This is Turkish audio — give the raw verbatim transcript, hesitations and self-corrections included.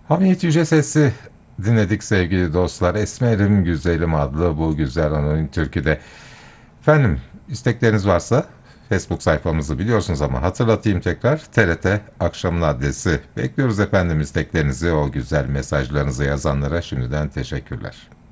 Hamiyet Yüce Ses'i dinledik sevgili dostlar. Esmerim Güzelim adlı bu güzel anonim türküde. Efendim, istekleriniz varsa Facebook sayfamızı biliyorsunuz ama hatırlatayım tekrar. T R T Akşamın adresi. Bekliyoruz efendim isteklerinizi, o güzel mesajlarınızı yazanlara şimdiden teşekkürler.